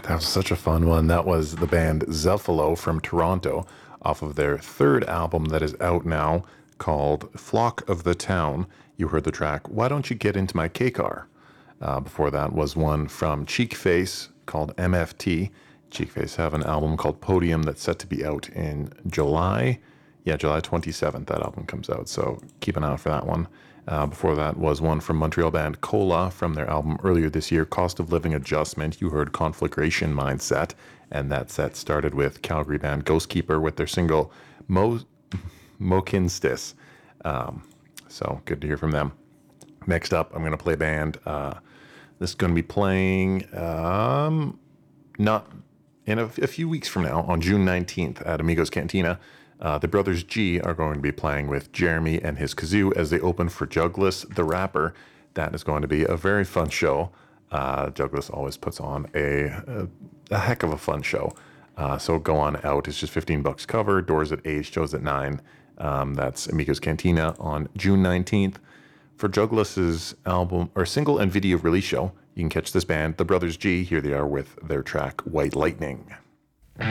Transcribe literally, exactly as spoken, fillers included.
That was such a fun one. That was the band Zephalo from Toronto off of their third album that is out now called Flock of the Town. You heard the track Why Don't You Get Into My K-Car? Uh, before that was one from Cheekface called M F T. Cheekface have an album called Podium that's set to be out in July. Yeah, July twenty-seventh, that album comes out, so keep an eye out for that one. Uh, before that was one from Montreal band Cola from their album earlier this year, Cost of Living Adjustment. You heard Conflagration Mindset, and that set started with Calgary band Ghostkeeper with their single Mo Mokinstis. Um, so good to hear from them. Next up, I'm going to play a band. Uh, this is going to be playing um, not in a, a few weeks from now on June nineteenth at Amigos Cantina. Uh, the Brothers G are going to be playing with Jeremy and his kazoo as they open for Jugless the Rapper. That is going to be a very fun show. Uh, Jugless always puts on a, a, a heck of a fun show. Uh, so go on out. It's just fifteen bucks cover. Doors at eight, shows at nine. Um, that's Amigos Cantina on June nineteenth. For Jugless's album or single and video release show, you can catch this band, the Brothers G. Here they are with their track White Lightning.